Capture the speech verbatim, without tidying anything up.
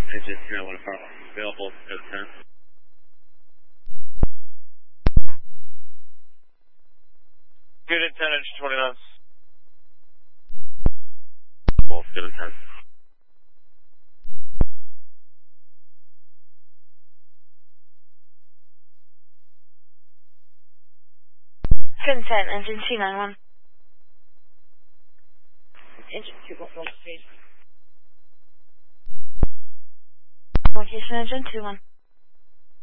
Engine three one four available at ten. Good at ten, engine twenty-nine. Both good at ten. Good at ten, engine two ninety-one. Engine two one one speed. Location engine two one.